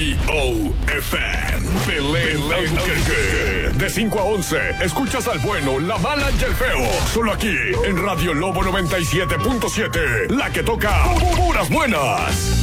WOFM. De 5 a 11, escuchas al bueno, la mala y el feo. Solo aquí, en Radio Lobo 97.7. La que toca puras buenas.